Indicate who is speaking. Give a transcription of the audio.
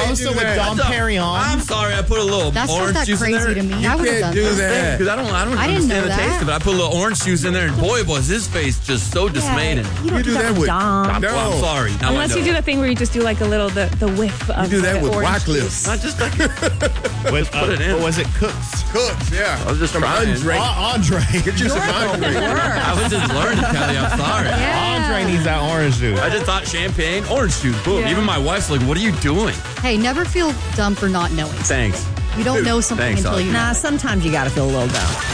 Speaker 1: mimosa with Dom Perignon?
Speaker 2: I'm sorry, I put a little
Speaker 3: That's not
Speaker 2: orange
Speaker 3: that
Speaker 2: juice in
Speaker 3: crazy
Speaker 2: there.
Speaker 3: to me.
Speaker 4: You
Speaker 3: I would have
Speaker 4: can't
Speaker 3: done
Speaker 4: do
Speaker 3: that.
Speaker 4: that.
Speaker 2: Because I don't
Speaker 3: I didn't know
Speaker 2: understand the
Speaker 3: that.
Speaker 2: taste of it. I put a little orange juice in there, and boy, was his face just so dismayed. And
Speaker 5: You don't do that with
Speaker 4: Dom.
Speaker 5: No.
Speaker 2: well, I'm sorry. Now
Speaker 6: Unless
Speaker 2: I know.
Speaker 6: you do the thing where you just do like a little the whiff of
Speaker 5: You do that
Speaker 6: the
Speaker 5: with
Speaker 6: orange
Speaker 5: Wycliffe.
Speaker 6: juice.
Speaker 2: Not just like
Speaker 1: With,
Speaker 2: put it in.
Speaker 1: What was it? Cooks.
Speaker 5: Cooks, yeah.
Speaker 2: I was just
Speaker 5: Some
Speaker 2: trying.
Speaker 5: Andre.
Speaker 1: Andre.
Speaker 5: Get you some Andre.
Speaker 2: I was just learning, Kelly. I'm sorry.
Speaker 1: Andre needs that orange juice.
Speaker 2: I just thought champagne, orange juice, boom.
Speaker 6: Yeah.
Speaker 2: Even my wife's like, "What are you doing?"
Speaker 3: Hey, never feel dumb for not knowing.
Speaker 2: Thanks.
Speaker 3: You don't know something
Speaker 2: Thanks,
Speaker 3: until
Speaker 2: Audrey.
Speaker 3: you know.
Speaker 4: Nah, sometimes you got to feel a little dumb.